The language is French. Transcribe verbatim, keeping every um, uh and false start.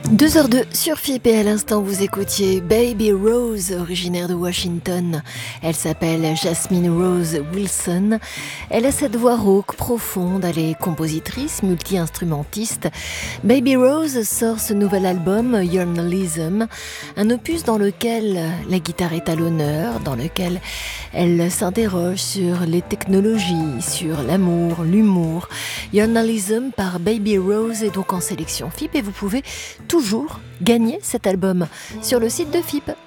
deux heures deux sur F I P et à l'instant vous écoutiez Baby Rose, originaire de Washington. Elle s'appelle Jasmine Rose Wilson. Elle a cette voix rauque, profonde, elle est compositrice, multi-instrumentiste. Baby Rose sort ce nouvel album, Journalism, un opus dans lequel la guitare est à l'honneur, dans lequel elle s'interroge sur les technologies, sur l'amour, l'humour. Journalism par Baby Rose est donc en sélection F I P et vous pouvez toujours gagner cet album sur le site de F I P.